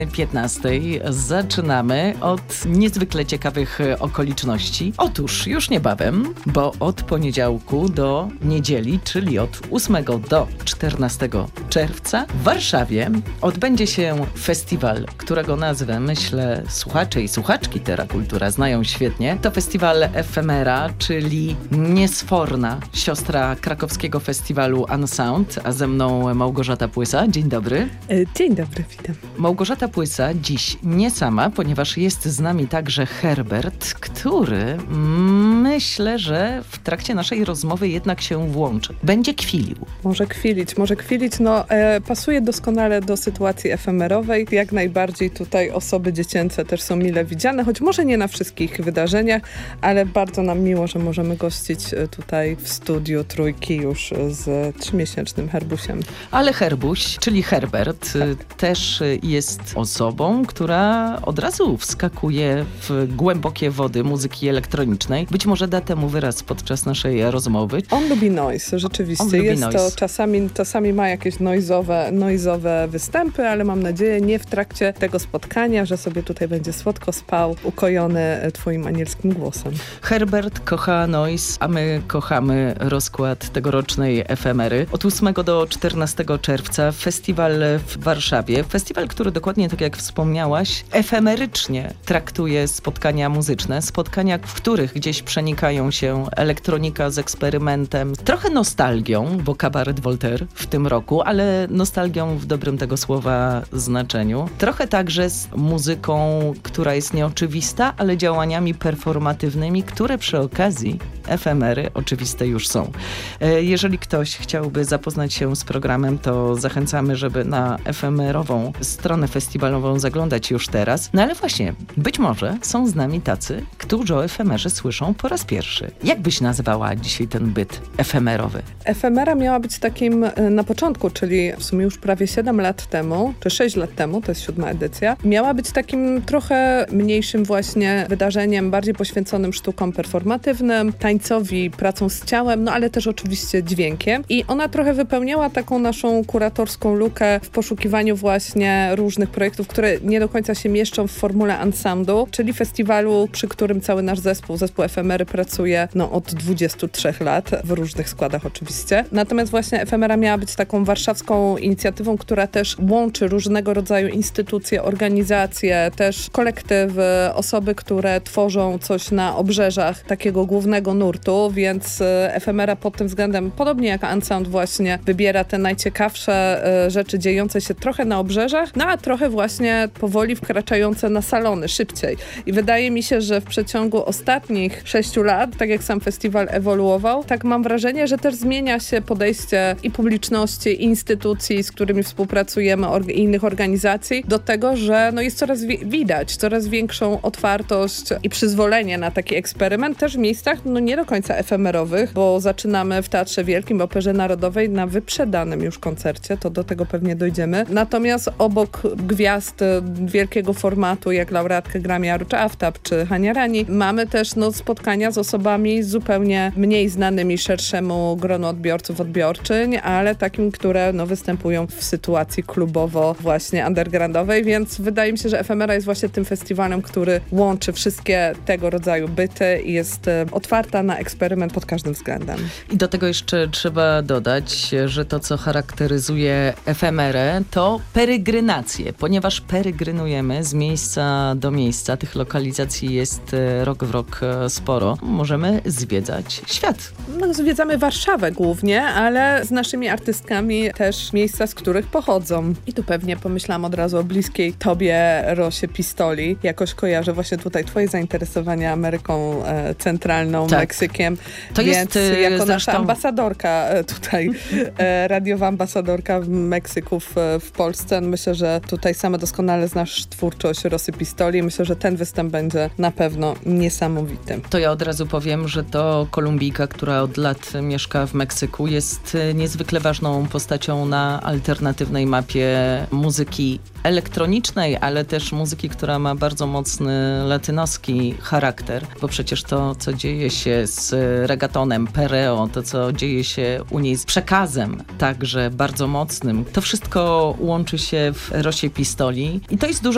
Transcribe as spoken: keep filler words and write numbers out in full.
piętnastej zaczynamy od niezwykle ciekawych okoliczności. Otóż już niebawem, bo od poniedziałku do niedzieli, czyli od ósmego do czternastego czerwca w Warszawie odbędzie się festiwal, którego nazwę, myślę, słuchacze i słuchaczki Terakultura znają świetnie. To festiwal Efemera, czyli niesforna siostra krakowskiego festiwalu Unsound, a ze mną Małgorzata Płysa. Dzień dobry. Dzień dobry, witam. Małgorzata Płysa dziś nie sama, ponieważ jest z nami także Herbert, który myślę, że w trakcie naszej rozmowy jednak się włączy. Będzie kwilił. Może kwilić, może kwilić. No, e, pasuje doskonale do sytuacji efemerowej. Jak najbardziej tutaj osoby dziecięce też są mile widziane, choć może nie na wszystkich wydarzeniach, ale bardzo nam miło, że możemy gościć tutaj w studiu Trójki już z trzymiesięcznym Herbusiem. Ale Herbuś, czyli Herbert, tak, też jest osobą, która od razu wskakuje w głębokie wody muzyki elektronicznej. Być może da temu wyraz podczas naszej rozmowy. On lubi noise, rzeczywiście. On lubi jest noise. To czasami, czasami ma jakieś noizowe, noizowe występy, ale mam nadzieję nie w trakcie tego spotkania, że sobie tutaj będzie słodko spał, ukojony twoim anielskim głosem. Herbert kocha noise, a my kochamy rozkład tegorocznej efemery. Od ósmego do czternastego czerwca festiwal w Warszawie. Festiwal, który dokładnie tak jak wspomniałaś, efemerycznie traktuje spotkania muzyczne. Spotkania, w których gdzieś przenikają się elektronika z eksperymentem. Trochę nostalgią, bo Kabaret Voltaire w tym roku, ale nostalgią w dobrym tego słowa znaczeniu. Trochę także z muzyką, która jest nieoczywista, ale działaniami performatywnymi, które przy okazji efemery oczywiste już są. Jeżeli ktoś chciałby zapoznać się z programem, to zachęcamy, żeby na efemerową stronę festiwalową zaglądać już teraz. No ale właśnie, być może są z nami tacy, którzy o efemerze słyszą po raz pierwszy. Jak byś nazwała dzisiaj ten byt efemerowy? Efemera miała być takim na początku, czyli w sumie już prawie siedem lat temu, czy sześć lat temu, to jest siódma edycja, miała być takim trochę mniejszym właśnie wydarzeniem, bardziej poświęconym sztukom performatywnym, tańcowi, pracą z ciałem, no ale też oczywiście dźwiękiem. I ona trochę wypełniała taką naszą kuratorską lukę w poszukiwaniu właśnie różnych projektów, które nie do końca się mieszczą w formule Unsoundu, czyli festiwalu, przy którym cały nasz zespół, zespół Efemery pracuje no, od dwudziestu trzech lat, w różnych składach oczywiście. Natomiast właśnie Efemera miała być taką warszawską inicjatywą, która też łączy różnego rodzaju instytucje, organizacje, też kolektywy, osoby, które tworzą coś na obrzeżach takiego głównego nurtu, więc Efemera pod tym względem, podobnie jak Unsound właśnie, wybiera te najciekawsze y, rzeczy dziejące się trochę na obrzeżach, no a trochę właśnie powoli wkraczające na salony, szybciej. I wydaje mi się, że w przeciągu ostatnich sześciu lat, tak jak sam festiwal ewoluował, tak mam wrażenie, że też zmienia się podejście i publiczności, i instytucji, z którymi współpracujemy, org- i innych organizacji, do tego, że no jest coraz wi- widać, coraz większą otwartość i przyzwolenie na taki eksperyment, też w miejscach no nie do końca efemerowych, bo zaczynamy w Teatrze Wielkim, w Operze Narodowej na wyprzedanym już koncercie, to do tego pewnie dojdziemy. Natomiast obok gwiazd wielkiego formatu, jak laureatka Grammy czy Aftab, czy Hania Rani, mamy też no, spotkania z osobami zupełnie mniej znanymi szerszemu gronu odbiorców, odbiorczyń, ale takim, które no, występują w sytuacji klubowo właśnie undergroundowej, więc wydaje mi się, że Efemera jest właśnie tym festiwalem, który łączy wszystkie tego rodzaju byty i jest e, otwarta na eksperyment pod każdym względem. I do tego jeszcze trzeba dodać, że to, co charakteryzuje efemerę, to peregrynacje, ponieważ peregrynujemy z miejsca do miejsca. Tych lokalizacji jest rok w rok sporo. Możemy zwiedzać świat. No, zwiedzamy Warszawę głównie, ale z naszymi artystkami też miejsca, z których pochodzą. I tu pewnie pomyślałam od razu o bliskiej tobie Rosie Pistoli. Jakoś kojarzę właśnie tutaj twoje zainteresowania Ameryką e, Centralną, tak. Meksykiem. To Więc jest jako nasza zresztą... ambasadorka e, tutaj, e, radiowa ambasadorka w Meksyku, w, w Polsce, myślę, że tutaj sama doskonale znasz twórczość Rosy Pistoli. Myślę, że ten występ będzie na pewno niesamowity. To ja od razu powiem, że to Kolumbijka, która od lat mieszka w Meksyku, jest niezwykle ważną postacią na alternatywnej mapie muzyki elektronicznej, ale też muzyki, która ma bardzo mocny latynoski charakter, bo przecież to, co dzieje się z reggaetonem, perreo, to, co dzieje się u niej z przekazem, także bardzo mocnym, to wszystko łączy się w Rosie Pistoli i to jest duża